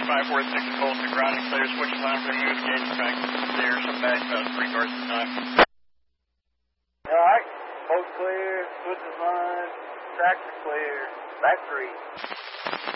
546 Colt to ground and clear. Switch line for move gauge track clear. Some back about 3 cars at a time. Alright, both clear, switches line, tractor clear, back 3.